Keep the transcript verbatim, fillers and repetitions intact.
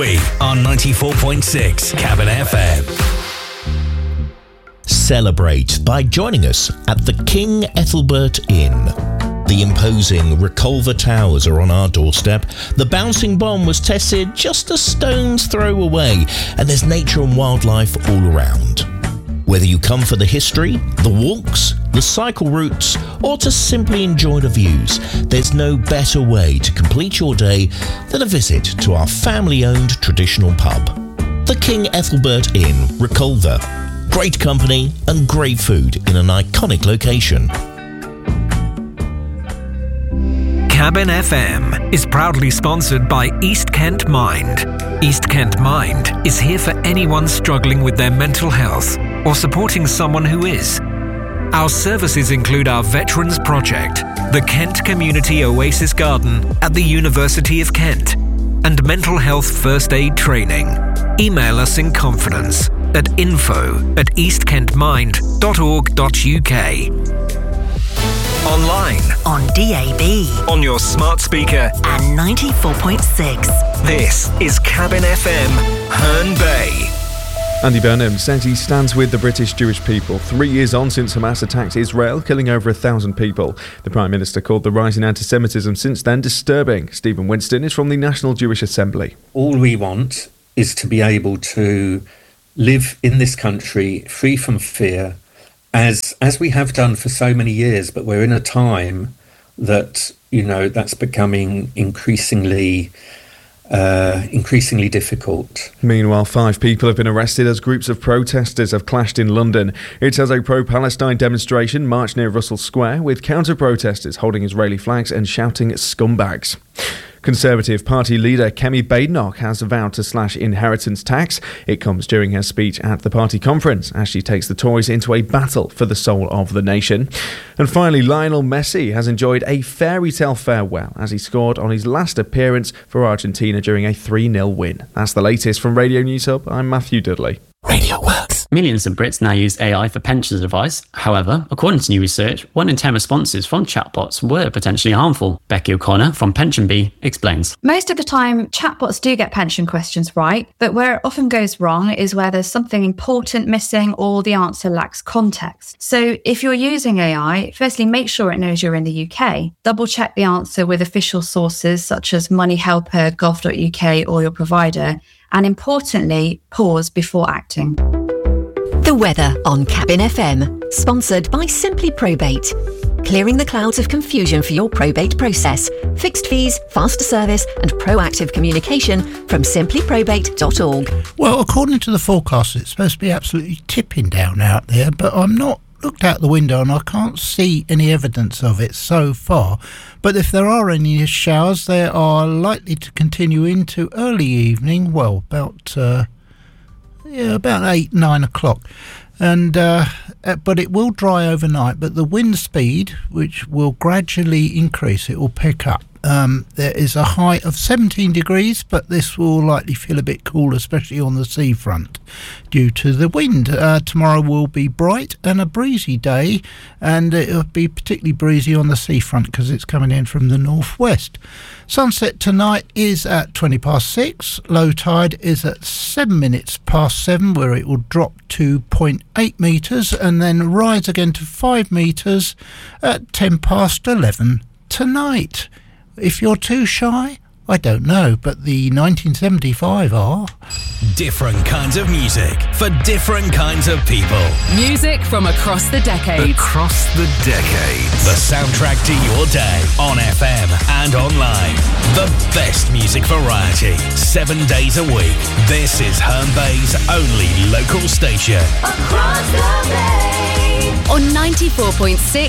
We are ninety-four point six Cabin F M. Celebrate by joining us at the King Ethelbert Inn. The imposing Reculver Towers are on our doorstep. The bouncing bomb was tested just a stone's throw away, and there's nature and wildlife all around. Whether you come for the history, the walks, the cycle routes, or to simply enjoy the views, there's no better way to complete your day than a visit to our family-owned traditional pub. The King Ethelbert Inn, Reculver. Great company and great food in an iconic location. Cabin F M is proudly sponsored by East Kent Mind. East Kent Mind is here for anyone struggling with their mental health or supporting someone who is. Our services include our Veterans Project, the Kent Community Oasis Garden at the University of Kent, and mental health first aid training. Email us in confidence at info at eastkentmind dot org dot u k. Online, on D A B, on your smart speaker, and ninety-four point six. This is Cabin F M, Herne Bay. Andy Burnham says he stands with the British Jewish people. Three years on since Hamas attacked Israel, killing over a thousand people. The Prime Minister called the rise in anti-Semitism since then disturbing. Stephen Winston is from the National Jewish Assembly. All we want is to be able to live in this country free from fear, as as we have done for so many years, but we're in a time that, you know, that's becoming increasingly Uh, increasingly difficult. Meanwhile, five people have been arrested as groups of protesters have clashed in London. It's as a pro-Palestine demonstration marched near Russell Square, with counter-protesters holding Israeli flags and shouting scumbags. Conservative Party leader Kemi Badenoch has vowed to slash inheritance tax. It comes during her speech at the party conference as she takes the Tories into a battle for the soul of the nation. And finally, Lionel Messi has enjoyed a fairy tale farewell as he scored on his last appearance for Argentina during a three nil win. That's the latest from Radio News Hub. I'm Matthew Dudley. Radio works. Millions of Brits now use A I for pensions advice. However, according to new research, one in ten responses from chatbots were potentially harmful. Becky O'Connor from PensionBee explains. Most of the time, chatbots do get pension questions right, but where it often goes wrong is where there's something important missing or the answer lacks context. So if you're using A I, firstly, make sure it knows you're in the U K. Double check the answer with official sources such as money helper dot gov dot u k or your provider. And importantly, pause before acting. The weather on Cabin F M, sponsored by Simply Probate. Clearing the clouds of confusion for your probate process. Fixed fees, faster service and proactive communication from simply probate dot org. Well, according to the forecast, it's supposed to be absolutely tipping down out there, but I'm not looked out the window and I can't see any evidence of it so far. But if there are any showers, they are likely to continue into early evening, well, about uh, yeah, about eight, nine o'clock. And uh, but it will dry overnight, but the wind speed, which will gradually increase, it will pick up. Um, there is a high of seventeen degrees, but this will likely feel a bit cool, especially on the seafront, due to the wind. Uh, tomorrow will be bright and a breezy day, and it will be particularly breezy on the seafront because it's coming in from the northwest. Sunset tonight is at twenty past six. Low tide is at seven minutes past seven, where it will drop to zero point eight metres and then rise again to five metres at ten past eleven tonight. If you're too shy, I don't know, but the nineteen seventy-five are. Different kinds of music for different kinds of people. Music from across the decades. Across the decades. The soundtrack to your day on F M and online. The best music variety, seven days a week. This is Herne Bay's only local station. Across the Bay. On ninety-four point six